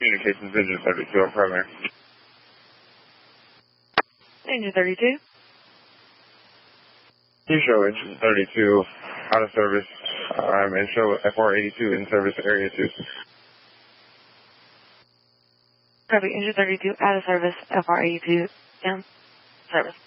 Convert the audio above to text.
Communications engine 32 on primary. Engine 32. You show engine 32 out of service, and show FR82 in service area 2. Copy, engine 32 out of service, FR82 in service.